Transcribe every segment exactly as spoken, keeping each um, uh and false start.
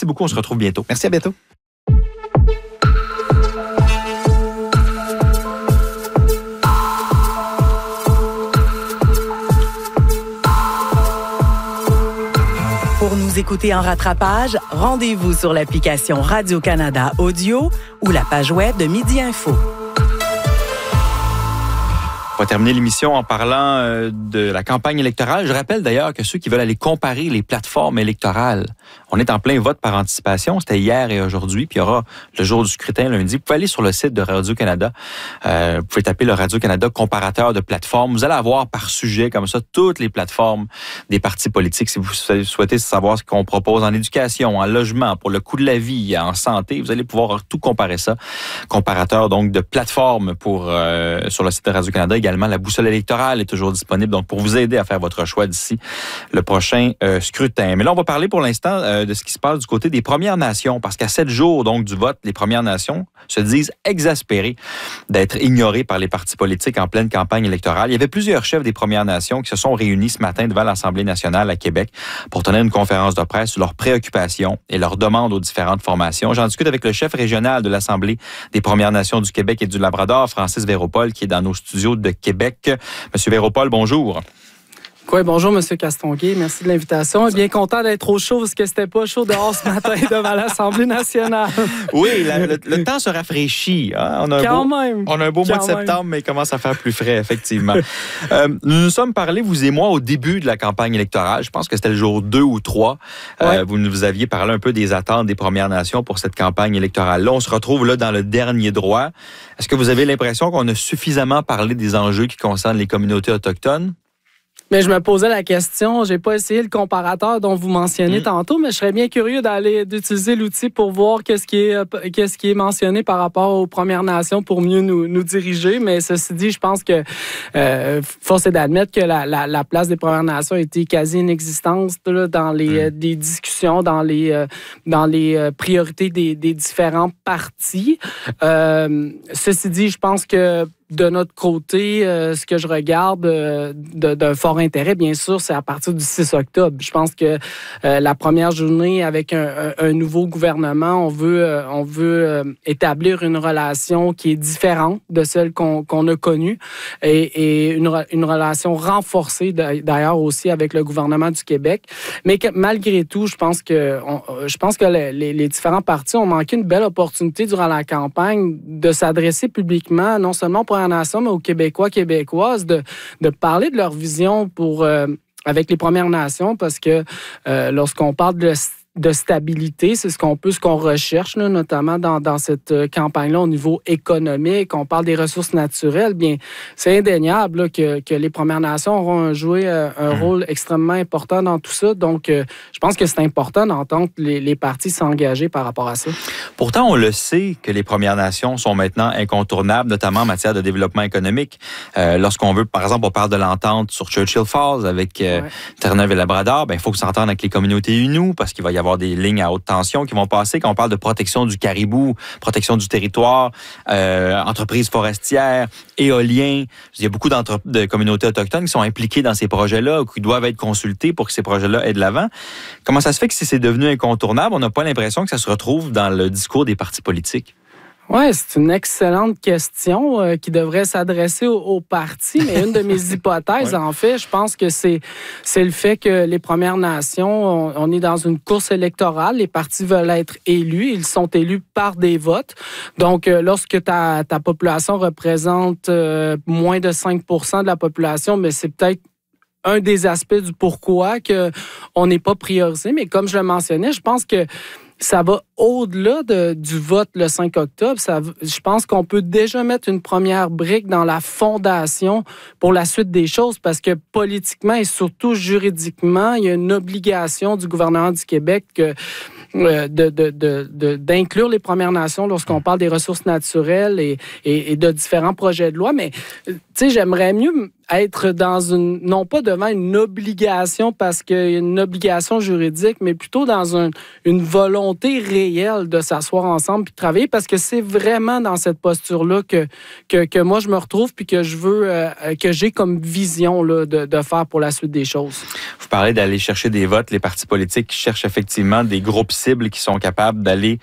beaucoup. On se retrouve bientôt. Merci, à bientôt. Pour nous écouter en rattrapage, rendez-vous sur l'application Radio-Canada Audio ou la page web de Midi Info. On va terminer l'émission en parlant euh, de la campagne électorale. Je rappelle d'ailleurs que ceux qui veulent aller comparer les plateformes électorales, on est en plein vote par anticipation. C'était hier et aujourd'hui, puis il y aura le jour du scrutin lundi. Vous pouvez aller sur le site de Radio-Canada. Euh, vous pouvez taper le Radio-Canada comparateur de plateformes. Vous allez avoir par sujet, comme ça, toutes les plateformes des partis politiques. Si vous souhaitez savoir ce qu'on propose en éducation, en logement, pour le coût de la vie, en santé, vous allez pouvoir tout comparer ça. Comparateur donc de plateformes pour euh, sur le site de Radio-Canada. Également, la boussole électorale est toujours disponible, donc pour vous aider à faire votre choix d'ici le prochain euh, scrutin. Mais là, on va parler pour l'instant euh, de ce qui se passe du côté des Premières Nations, parce qu'à sept jours donc du vote, les Premières Nations se disent exaspérées d'être ignorées par les partis politiques en pleine campagne électorale. Il y avait plusieurs chefs des Premières Nations qui se sont réunis ce matin devant l'Assemblée nationale à Québec pour tenir une conférence de presse sur leurs préoccupations et leurs demandes aux différentes formations. J'en discute avec le chef régional de l'Assemblée des Premières Nations du Québec et du Labrador, Francis Véropol, qui est dans nos studios de Québec. Monsieur Véropol, bonjour. Oui, bonjour, M. Castonguay. Merci de l'invitation. Bien content d'être au chaud parce que c'était pas chaud dehors ce matin devant l'Assemblée nationale. Oui, la, le, le temps se rafraîchit. Hein? On a un Quand beau, même. On a un beau Quand mois de septembre, même. mais il commence à faire plus frais, effectivement. euh, nous nous sommes parlé, vous et moi, au début de la campagne électorale. Je pense que c'était le jour deux ou trois. Euh, ouais. Vous nous aviez parlé un peu des attentes des Premières Nations pour cette campagne électorale-là. On se retrouve là dans le dernier droit. Est-ce que vous avez l'impression qu'on a suffisamment parlé des enjeux qui concernent les communautés autochtones? Mais je me posais la question, j'ai pas essayé le comparateur dont vous mentionnez mmh. tantôt, mais je serais bien curieux d'aller d'utiliser l'outil pour voir qu'est-ce qui est qu'est-ce qui est mentionné par rapport aux Premières Nations pour mieux nous, nous diriger. Mais ceci dit, je pense que euh, force est d'admettre que la, la, la place des Premières Nations a été quasi inexistante là, dans les, mmh. des discussions, dans les euh, dans les priorités des, des différents partis. Euh, ceci dit, je pense que de notre côté, euh, ce que je regarde euh, de, d'un fort intérêt, bien sûr, c'est à partir du six octobre. Je pense que euh, la première journée avec un, un, un nouveau gouvernement, on veut, euh, on veut euh, établir une relation qui est différente de celle qu'on, qu'on a connue et, et une, une relation renforcée d'ailleurs aussi avec le gouvernement du Québec. Mais que, malgré tout, je pense que, on, je pense que les, les, les différents partis ont manqué une belle opportunité durant la campagne de s'adresser publiquement, non seulement pour Nation, mais aux Québécois, Québécoises, de, de parler de leur vision pour, euh, avec les Premières Nations, parce que euh, lorsqu'on parle de de stabilité, c'est ce qu'on peut, ce qu'on recherche, là, notamment dans, dans cette campagne-là au niveau économique. On parle des ressources naturelles. Bien, c'est indéniable là, que, que les Premières Nations auront joué euh, un mmh. rôle extrêmement important dans tout ça. Donc, euh, je pense que c'est important d'entendre les, les partis s'engager par rapport à ça. Pourtant, on le sait que les Premières Nations sont maintenant incontournables, notamment en matière de développement économique. Euh, lorsqu'on veut, par exemple, on parle de l'entente sur Churchill Falls avec euh, ouais. Terre-Neuve et Labrador, ben, il faut s'entendre avec les communautés Innu parce qu'il va y avoir des lignes à haute tension qui vont passer. Quand on parle de protection du caribou, protection du territoire, euh, entreprises forestières, éoliens, il y a beaucoup de communautés autochtones qui sont impliquées dans ces projets-là ou qui doivent être consultées pour que ces projets-là aient de l'avant. Comment ça se fait que si c'est devenu incontournable, on n'a pas l'impression que ça se retrouve dans le discours des partis politiques? Oui, c'est une excellente question euh, qui devrait s'adresser aux, aux partis, mais une de mes hypothèses, ouais. en fait, je pense que c'est, c'est le fait que les Premières Nations, on, on est dans une course électorale, les partis veulent être élus, ils sont élus par des votes. Donc, euh, lorsque ta, ta population représente euh, moins de cinq pour cent de la population, mais c'est peut-être un des aspects du pourquoi que on n'est pas priorisé. Mais comme je le mentionnais, je pense que ça va au-delà de, du vote le cinq octobre. Ça, je pense qu'on peut déjà mettre une première brique dans la fondation pour la suite des choses parce que politiquement et surtout juridiquement, il y a une obligation du gouvernement du Québec que, euh, de, de, de, de, d'inclure les Premières Nations lorsqu'on parle des ressources naturelles et, et, et de différents projets de loi. Mais, tu sais, j'aimerais mieux être dans une, non pas devant une obligation parce qu'il y a une obligation juridique, mais plutôt dans un, une volonté réelle de s'asseoir ensemble puis de travailler, parce que c'est vraiment dans cette posture-là que, que, que moi je me retrouve puis que je veux, euh, que j'ai comme vision là, de, de faire pour la suite des choses. Vous parlez d'aller chercher des votes. Les partis politiques cherchent effectivement des groupes cibles qui sont capables d'aller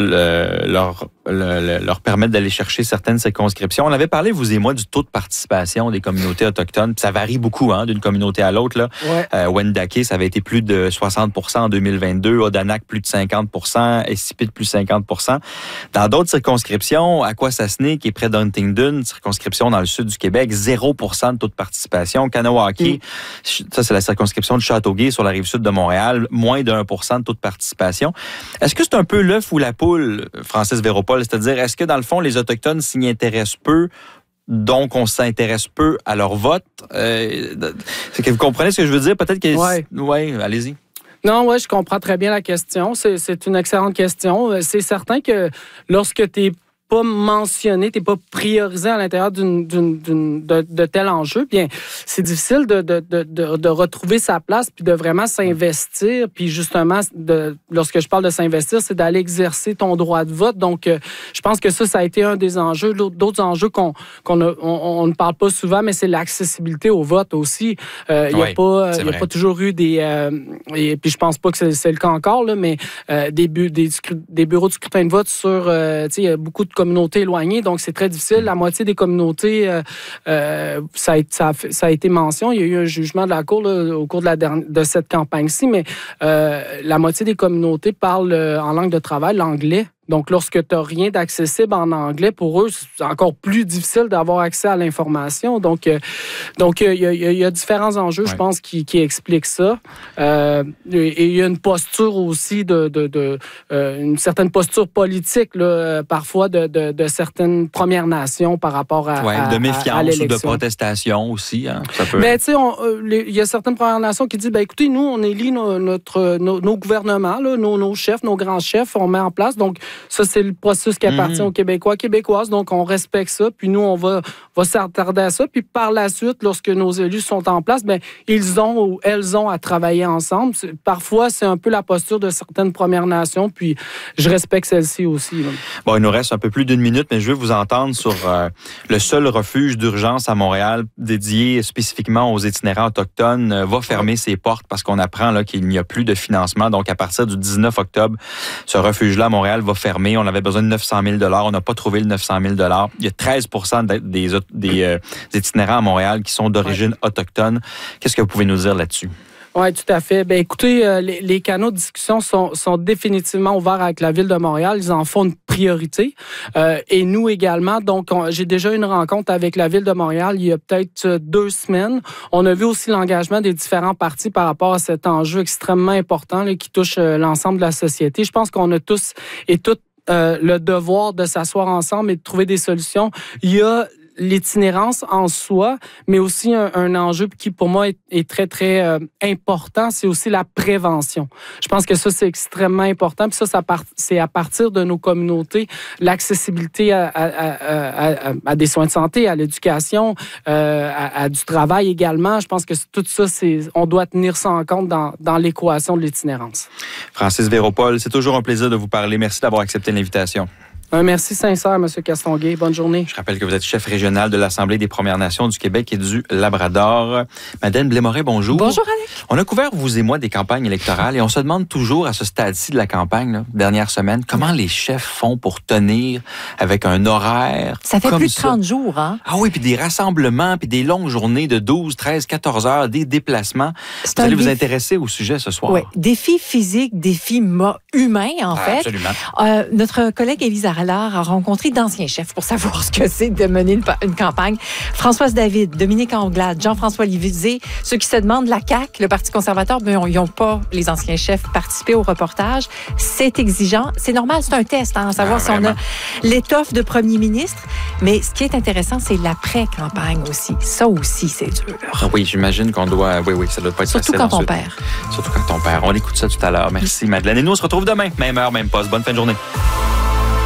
le, leur, le, leur permettre d'aller chercher certaines circonscriptions. On avait parlé, vous et moi, du taux de participation des communautés autochtones. Puis ça varie beaucoup hein, d'une communauté à l'autre. Là. Ouais. Euh, Wendake, ça avait été plus de soixante pour cent en deux mille vingt-deux. Odanak, plus de cinquante pour cent. Escipit, plus de cinquante pour cent. Dans d'autres circonscriptions, Akwesasne, qui est près d'Huntingdon, circonscription dans le sud du Québec, zéro pour cent de taux de participation. Kanawake, mm. ça c'est la circonscription de Châteauguay sur la rive sud de Montréal, moins de un pour cent de taux de participation. Est-ce que c'est un peu l'œuf ou la poule, Francis Véropol? C'est-à-dire, est-ce que dans le fond, les Autochtones s'y intéressent peu, donc on s'intéresse peu à leur vote? Euh, c'est que vous comprenez ce que je veux dire? Peut-être que... Ouais. Oui, allez-y. Non, ouais, je comprends très bien la question. C'est, c'est une excellente question. C'est certain que lorsque tu es pas mentionné, tu n'es pas priorisé à l'intérieur d'une, d'une, d'une, de, de tel enjeu, bien, c'est difficile de, de, de, de, de retrouver sa place puis de vraiment s'investir. Puis justement, de, lorsque je parle de s'investir, c'est d'aller exercer ton droit de vote. Donc, euh, je pense que ça, ça a été un des enjeux. D'autres enjeux qu'on, qu'on a, on, on ne parle pas souvent, mais c'est l'accessibilité au vote aussi. Euh, il n'y a, oui, pas, il y a pas toujours eu des... Euh, et puis je pense pas que c'est, c'est le cas encore, là, mais euh, des, bu, des, des bureaux de scrutin de vote sur... Euh, tu sais, il y a beaucoup de communautés éloignées, donc c'est très difficile. La moitié des communautés, euh, euh, ça, a, ça, a, ça a été mention. Il y a eu un jugement de la Cour là, au cours de, la dernière, de cette campagne-ci, mais euh, la moitié des communautés parlent euh, en langue de travail, l'anglais. Donc, lorsque tu n'as rien d'accessible en anglais, pour eux, c'est encore plus difficile d'avoir accès à l'information. Donc, euh, donc il y, y, y a différents enjeux, ouais. je pense, qui, qui expliquent ça. Euh, et il y a une posture aussi, de, de, de euh, une certaine posture politique, là, parfois, de, de, de certaines Premières Nations par rapport à, ouais, à de méfiance à, à l'élection. Ou de protestation aussi. Hein, ça peut... Mais tu sais, il y a certaines Premières Nations qui disent, ben, écoutez, nous, on élit no, notre, nos, nos gouvernements, là, nos, nos chefs, nos grands chefs, on met en place. Donc, ça, c'est le processus qui appartient mmh. aux Québécois, Québécoises. Donc, on respecte ça. Puis nous, on va, va s'attarder à ça. Puis par la suite, lorsque nos élus sont en place, bien, ils ont ou elles ont à travailler ensemble. C'est, parfois, c'est un peu la posture de certaines Premières Nations. Puis je respecte celle-ci aussi. Là. Bon, il nous reste un peu plus d'une minute, mais je veux vous entendre sur euh, le seul refuge d'urgence à Montréal dédié spécifiquement aux itinérants autochtones euh, va fermer ses portes parce qu'on apprend là, qu'il n'y a plus de financement. Donc, à partir du dix-neuf octobre, ce refuge-là à Montréal va fermer. On avait besoin de neuf cent mille dollars. On n'a pas trouvé le neuf cent mille dollars. Il y a treize pour cent des, des, des, euh, des itinérants à Montréal qui sont d'origine ouais. autochtone. Qu'est-ce que vous pouvez nous dire là-dessus? Oui, tout à fait. Bien, écoutez, euh, les, les canaux de discussion sont, sont définitivement ouverts avec la Ville de Montréal. Ils en font une priorité. Euh, et nous également. Donc, on, j'ai déjà eu une rencontre avec la Ville de Montréal il y a peut-être deux semaines. On a vu aussi l'engagement des différents partis par rapport à cet enjeu extrêmement important là, qui touche euh, l'ensemble de la société. Je pense qu'on a tous et toutes euh, le devoir de s'asseoir ensemble et de trouver des solutions. Il y a l'itinérance en soi, mais aussi un, un enjeu qui, pour moi, est, est très, très euh, important, c'est aussi la prévention. Je pense que ça, c'est extrêmement important. Puis ça, ça part, c'est à partir de nos communautés, l'accessibilité à, à, à, à, à des soins de santé, à l'éducation, euh, à, à du travail également. Je pense que tout ça, c'est, on doit tenir ça en compte dans, dans l'équation de l'itinérance. Francis Véropol, c'est toujours un plaisir de vous parler. Merci d'avoir accepté l'invitation. Un merci sincère, M. Castonguay. Bonne journée. Je rappelle que vous êtes chef régional de l'Assemblée des Premières Nations du Québec et du Labrador. Madeleine Blais-Moret, bonjour. Bonjour, Alec. On a couvert, vous et moi, des campagnes électorales et on se demande toujours à ce stade-ci de la campagne, là, dernière semaine, comment les chefs font pour tenir avec un horaire. Ça fait comme plus de ça. trente jours, hein? Ah oui, puis des rassemblements, puis des longues journées de douze, treize, quatorze heures, des déplacements. C'est vous allez défi... vous intéresser au sujet ce soir. Oui, défis physiques, défis mo- humains, en ah, fait. Absolument. Euh, notre collègue Élise Allard a rencontré d'anciens chefs pour savoir ce que c'est de mener une, une campagne. Françoise David, Dominique Anglade, Jean-François Lisée, ceux qui se demandent, la C A Q, le Parti conservateur, ben, ils n'ont pas, les anciens chefs, participé au reportage. C'est exigeant. C'est normal, c'est un test, hein, à savoir ah, si on a l'étoffe de premier ministre. Mais ce qui est intéressant, c'est l'après-campagne aussi. Ça aussi, c'est dur. Ah oui, j'imagine qu'on doit... Oui, oui, ça doit pas être Surtout facile quand ensuite. on perd. Surtout quand on perd. On écoute ça tout à l'heure. Merci, Madeleine. Et nous, on se retrouve demain. Même heure, même poste. Bonne fin de journée.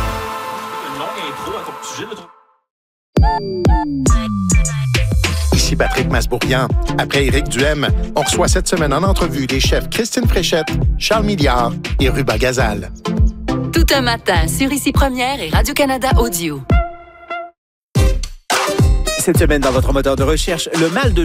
Ici Patrick Masbourian. Après Éric Duhem, on reçoit cette semaine en entrevue les chefs Christine Fréchette, Charles Milliard et Ruba Gazal. Tout un matin sur Ici Première et Radio-Canada Audio. Cette semaine, dans votre moteur de recherche, le mal de